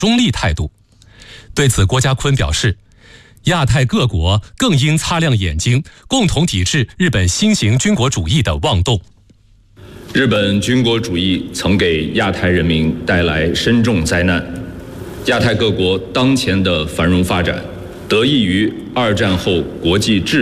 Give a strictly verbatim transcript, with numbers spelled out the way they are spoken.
中立态度。对此，郭家坤表示，亚太各国更应擦亮眼睛，共同抵制日本新型军国主义的妄动。 日本军国主义曾给亚太人民带来深重灾难，亚太各国当前的繁荣发展，得益于二战后国际秩